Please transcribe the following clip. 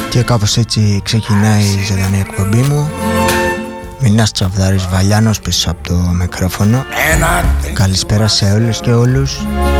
Και κάπως έτσι ξεκινάει η ζωντανή εκπομπή μου. Μινάς Τσαβδάρης Βαλιάνος πίσω από το μικρόφωνο. Καλησπέρα σε όλους και όλους.